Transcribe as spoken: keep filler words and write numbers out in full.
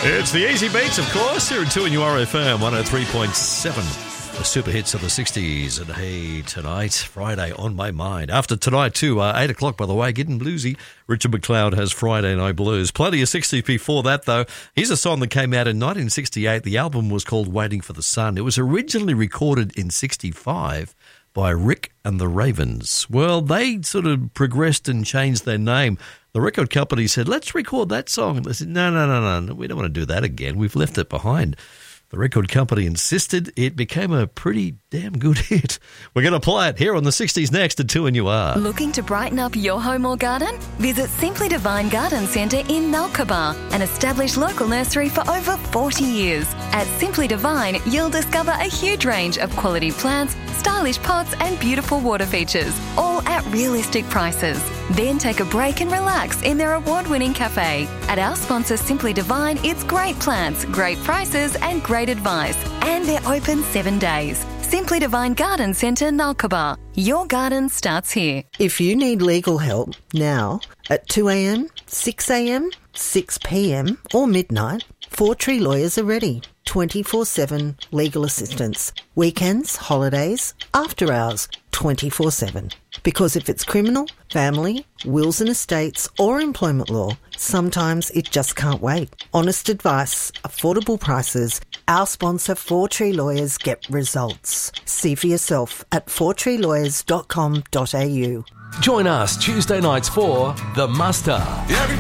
It's the Easy Beats, of course, here at two N U R F M one oh three point seven. The super hits of the sixties. And hey, tonight, Friday on my mind. After tonight, too, uh, eight o'clock, by the way, getting bluesy. Richard McLeod has Friday Night Blues. Plenty of sixties before that, though. Here's a song that came out in nineteen sixty-eight. The album was called Waiting for the Sun. It was originally recorded in sixty-five by Rick and the Ravens. Well, they sort of progressed and changed their name. The record company said, let's record that song. They said, no, no, no, no, we don't want to do that again. We've left it behind. The record company insisted. It became a pretty damn good hit. We're going to play it here on the sixties next at two N U R. Looking to brighten up your home or garden? Visit Simply Divine Garden Centre in Nalkaba, an established local nursery for over forty years. At Simply Divine, you'll discover a huge range of quality plants, stylish pots and beautiful water features, all at realistic prices. Then take a break and relax in their award-winning cafe. At our sponsor Simply Divine, it's great plants, great prices and great advice. And they're open seven days. Simply Divine Garden Centre, Nalkaba. Your garden starts here. If you need legal help now at two a.m, six a.m, six p.m or midnight, Four Tree Lawyers are ready. twenty-four seven legal assistance. Weekends, holidays, after hours, twenty-four seven. Because if it's criminal, family, wills and estates or employment law, sometimes it just can't wait. Honest advice, affordable prices. Our sponsor Four Tree Lawyers get results. See for yourself at four tree lawyers dot com dot a u. Join us Tuesday nights for The Muster.